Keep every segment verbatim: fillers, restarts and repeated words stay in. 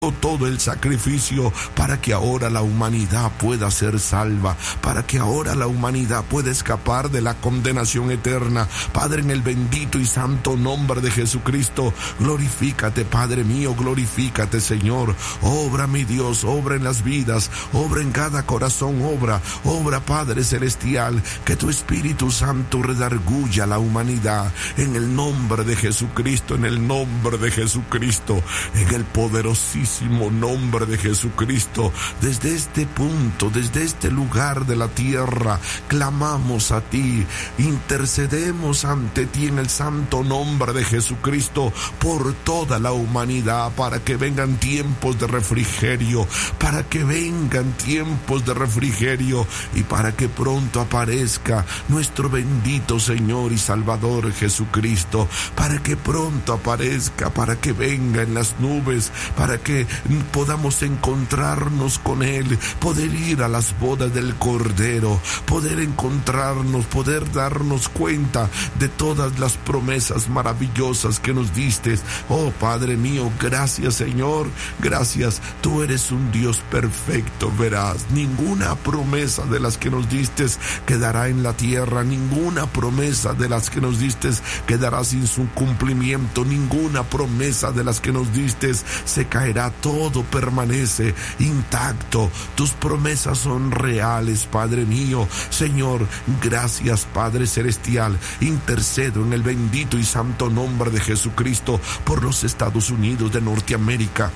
todo el sacrificio para que ahora la humanidad pueda ser salva, para que ahora la humanidad pueda escapar de la condenación eterna. Padre, en el bendito y santo nombre de Jesucristo, glorifícate, Padre mío, glorifícate, Señor. Obra, mi Dios, obra en las vidas, obra en cada corazón, obra, obra, Padre celestial, que tu Espíritu Santo redarguya a la humanidad, en el nombre de Jesucristo, en el nombre de Jesucristo, en el poderosísimo nombre de Jesucristo. Desde este punto, desde este lugar de la tierra, clamamos a ti, intercedemos ante ti en el santo nombre de Jesucristo por toda la humanidad, para que vengan tiempos de refrigerio, para que vengan tiempos de refrigerio y para que pronto aparezca nuestro bendito Señor y Salvador Jesucristo, para que pronto aparezca, para que venga en las nubes, para que podamos encontrarnos con Él, poder ir a las bodas del Cordero, poder encontrarnos, poder darnos cuenta de todas las promesas maravillosas que nos diste. Oh Padre mío, gracias Señor, gracias. Tú eres un Dios perfecto, verás. Ninguna promesa de las que nos diste quedará en la tierra, ninguna promesa de las que nos diste quedará sin su cumplimiento, ninguna promesa de las que nos diste se caerá. Todo permanece intacto. Tus promesas son reales, Padre mío. Señor, gracias, Padre celestial. Intercedo en el bendito y santo nombre de Jesucristo por los Estados Unidos de Norteamérica.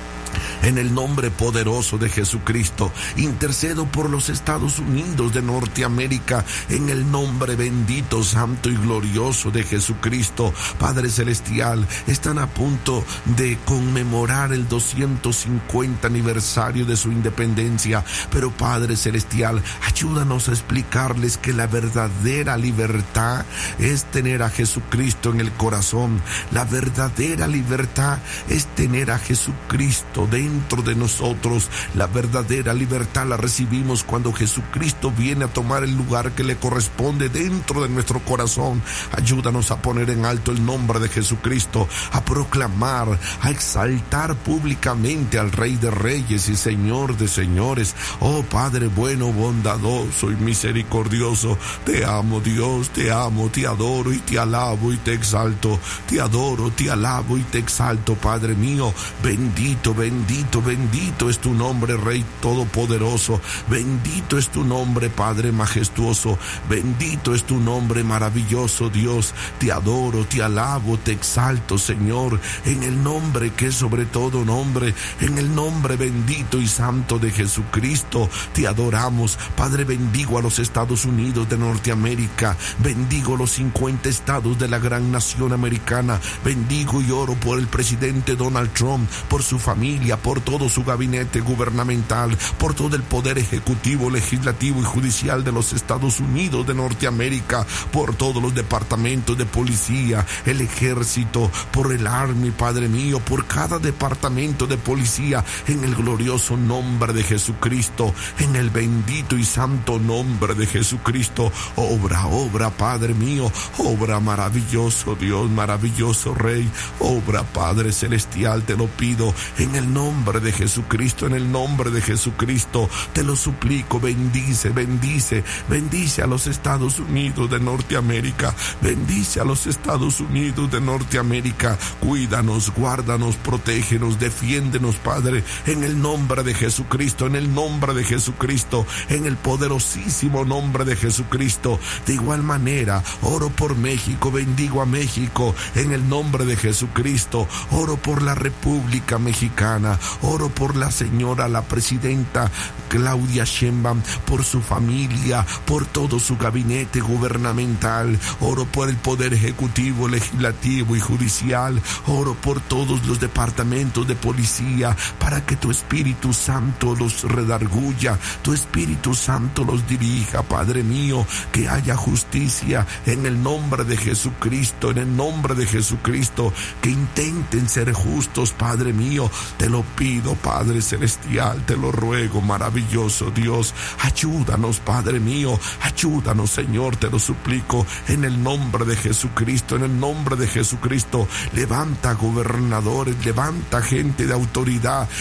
En el nombre poderoso de Jesucristo, intercedo por los Estados Unidos de Norteamérica, en el nombre bendito, santo y glorioso de Jesucristo. Padre celestial, están a punto de conmemorar el doscientos cincuenta aniversario de su independencia, pero Padre celestial, ayúdanos a explicarles que la verdadera libertad es tener a Jesucristo en el corazón. La verdadera libertad es tener a Jesucristo dentro de nosotros. La verdadera libertad la recibimos cuando Jesucristo viene a tomar el lugar que le corresponde dentro de nuestro corazón. Ayúdanos a poner en alto el nombre de Jesucristo, a proclamar, a exaltar públicamente al Rey de Reyes y Señor de Señores. Oh Padre bueno, bondadoso y misericordioso, te amo Dios, te amo, te adoro y te alabo y te exalto. Te adoro, te alabo y te exalto, Padre mío. Bendito, bendito Bendito, bendito es tu nombre, Rey Todopoderoso. Bendito es tu nombre, Padre majestuoso. Bendito es tu nombre, maravilloso Dios. Te adoro, te alabo, te exalto, Señor, en el nombre que es sobre todo nombre, en el nombre bendito y santo de Jesucristo. Te adoramos, Padre. Bendigo a los Estados Unidos de Norteamérica. Bendigo los cincuenta estados de la gran nación americana. Bendigo y oro por el presidente Donald Trump, por su familia, por todo su gabinete gubernamental, por todo el poder ejecutivo, legislativo y judicial de los Estados Unidos de Norteamérica, por todos los departamentos de policía, el ejército, por el Army, Padre mío, por cada departamento de policía, en el glorioso nombre de Jesucristo, en el bendito y santo nombre de Jesucristo. Obra, obra, Padre mío, obra, maravilloso Dios, maravilloso Rey, obra, Padre celestial, te lo pido en el nombre de Jesucristo, en el nombre de Jesucristo, te lo suplico. Bendice, bendice, bendice a los Estados Unidos de Norteamérica, bendice a los Estados Unidos de Norteamérica. Cuídanos, guárdanos, protégenos, defiéndenos, Padre, en el nombre de Jesucristo, en el nombre de Jesucristo, en el poderosísimo nombre de Jesucristo. De igual manera, oro por México, bendigo a México, en el nombre de Jesucristo. Oro por la República Mexicana, oro por la señora, la presidenta Claudia Sheinbaum, por su familia, por todo su gabinete gubernamental. Oro por el poder ejecutivo, legislativo y judicial. Oro por todos los departamentos de policía, para que tu Espíritu Santo los redarguya, tu Espíritu Santo los dirija, Padre mío, que haya justicia en el nombre de Jesucristo, en el nombre de Jesucristo, que intenten ser justos, Padre mío. Te lo pido, Padre celestial, te lo ruego, maravilloso Dios. Ayúdanos, Padre mío, ayúdanos, Señor, te lo suplico, en el nombre de Jesucristo, en el nombre de Jesucristo. Levanta gobernadores, levanta gente de autoridad